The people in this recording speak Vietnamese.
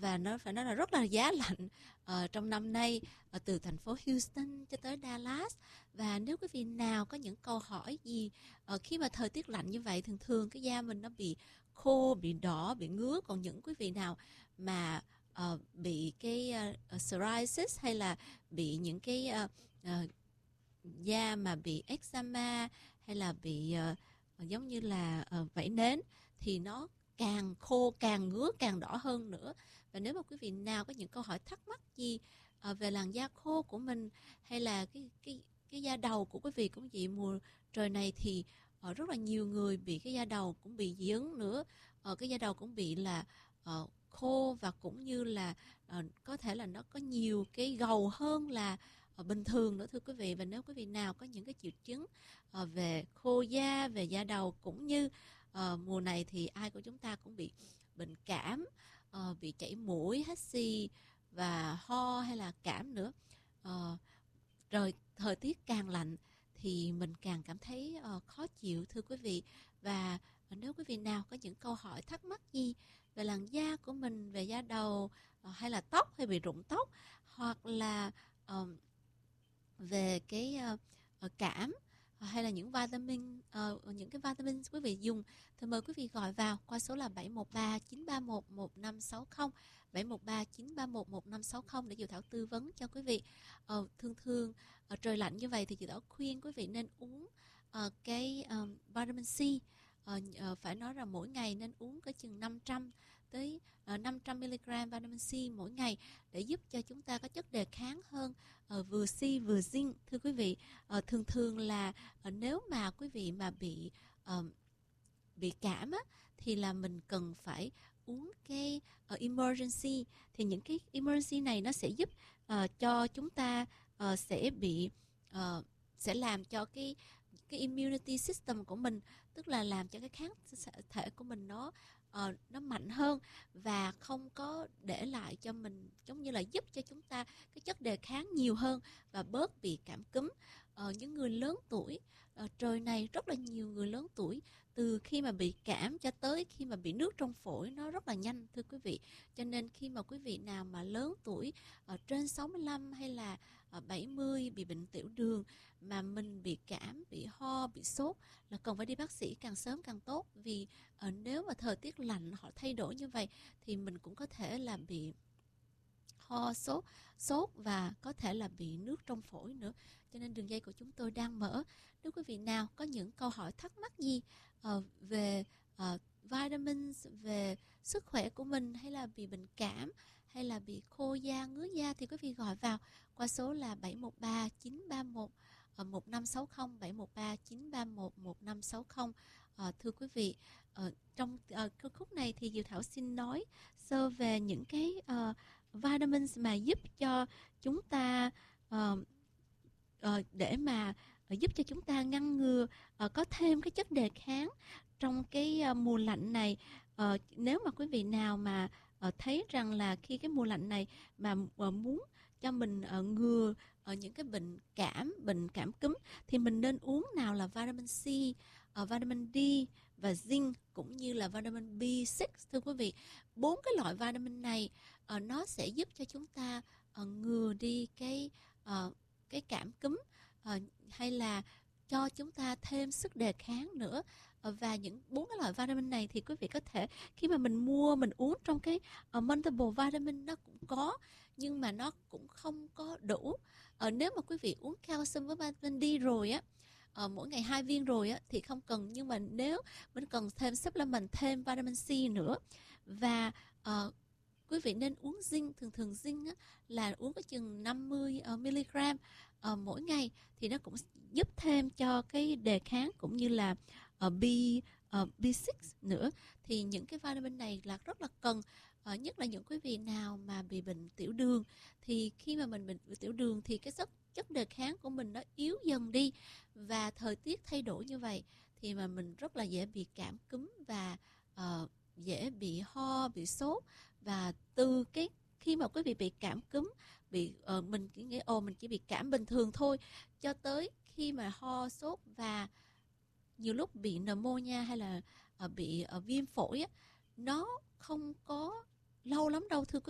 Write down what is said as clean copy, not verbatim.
và nó phải nói là rất là giá lạnh trong năm nay, từ thành phố Houston cho tới Dallas. Và nếu quý vị nào có những câu hỏi gì khi mà thời tiết lạnh như vậy, thường thường cái da mình nó bị khô, bị đỏ, bị ngứa. Còn những quý vị nào mà bị cái psoriasis hay là bị những cái da mà bị eczema hay là bị giống như là vảy nến, thì nó càng khô, càng ngứa, càng đỏ hơn nữa. Và nếu mà quý vị nào có những câu hỏi thắc mắc gì về làn da khô của mình, hay là cái da đầu của quý vị cũng vậy, mùa trời này thì rất là nhiều người bị cái da đầu cũng bị dị ứng nữa. Cái da đầu cũng bị là khô, và cũng như là có thể là nó có nhiều cái gầu hơn là bình thường nữa thưa quý vị. Và nếu quý vị nào có những cái triệu chứng về khô da, về da đầu, cũng như mùa này thì ai của chúng ta cũng bị bệnh cảm, bị chảy mũi, hắt xì và ho hay là cảm nữa. Rồi thời tiết càng lạnh thì mình càng cảm thấy khó chịu thưa quý vị. Và nếu quý vị nào có những câu hỏi thắc mắc gì về làn da của mình, về da đầu hay là tóc, hay bị rụng tóc, hoặc là về cái cảm, hay là những vitamin, những cái vitamin quý vị dùng, thì mời quý vị gọi vào qua số là 713 931 1560, 713 931 1560 để Diệu Thảo tư vấn cho quý vị. Thường trời lạnh như vậy thì Diệu Thảo khuyên quý vị nên uống cái vitamin C. Phải nói là mỗi ngày nên uống cái chừng 500 tới 500 mg vitamin C mỗi ngày, để giúp cho chúng ta có chất đề kháng hơn, vừa C vừa zinc thưa quý vị. Thường là nếu mà quý vị mà bị cảm á, thì là mình cần phải uống cái emergency. Thì những cái emergency này nó sẽ giúp cho chúng ta sẽ làm cho cái immunity system của mình, tức là làm cho cái kháng thể của mình nó mạnh hơn, và không có để lại cho mình, giống như là giúp cho chúng ta cái chất đề kháng nhiều hơn và bớt bị cảm cúm. Những người lớn tuổi, trời này rất là nhiều người lớn tuổi, từ khi mà bị cảm cho tới khi mà bị nước trong phổi nó rất là nhanh thưa quý vị. Cho nên khi mà quý vị nào mà lớn tuổi, trên 65 hay là 70, bị bệnh tiểu đường, mà mình bị cảm, bị ho, bị sốt, là cần phải đi bác sĩ càng sớm càng tốt. Vì nếu mà thời tiết lạnh họ thay đổi như vậy thì mình cũng có thể là bị ho, sốt và có thể là bị nước trong phổi nữa. Cho nên đường dây của chúng tôi đang mở. Nếu quý vị nào có những câu hỏi thắc mắc gì về vitamins, về sức khỏe của mình, hay là bị bệnh cảm, hay là bị khô da, ngứa da, thì quý vị gọi vào qua số là 713 931 1560, 713 931 1560. Thưa quý vị, trong khúc này thì Diệu Thảo xin nói sơ về những cái vitamins mà giúp cho chúng ta để mà giúp cho chúng ta ngăn ngừa có thêm cái chất đề kháng trong cái mùa lạnh này. Nếu mà quý vị nào mà thấy rằng là khi cái mùa lạnh này mà muốn cho mình ngừa những cái bệnh cảm cúm, thì mình nên uống nào là vitamin C, vitamin D và zinc, cũng như là vitamin B6 thưa quý vị. 4 cái loại vitamin này nó sẽ giúp cho chúng ta ngừa đi cái cảm cúm, hay là cho chúng ta thêm sức đề kháng nữa. Và những 4 cái loại vitamin này thì quý vị có thể, khi mà mình mua mình uống trong cái multiple vitamin, nó cũng có, nhưng mà nó cũng không có đủ. Nếu mà quý vị uống calcium với vitamin D rồi á, mỗi ngày 2 viên rồi á, thì không cần. Nhưng mà nếu mình cần thêm supplement, thêm vitamin C nữa. Và quý vị nên uống zinc. Thường zinc á, là uống cái chừng 50 mg mỗi ngày, thì nó cũng giúp thêm cho cái đề kháng, cũng như là B6 nữa. Thì những cái vitamin này là rất là cần, nhất là những quý vị nào mà bị bệnh tiểu đường. Thì khi mà mình bị tiểu đường thì cái chất đề kháng của mình nó yếu dần đi, và thời tiết thay đổi như vậy thì mà mình rất là dễ bị cảm cúm, và dễ bị ho, bị sốt. Và từ cái khi mà quý vị bị cảm cúm, mình chỉ nghĩ mình chỉ bị cảm bình thường thôi, cho tới khi mà ho, sốt, và nhiều lúc bị pneumonia hay là bị viêm phổi á, nó không có lâu lắm đâu thưa quý vị.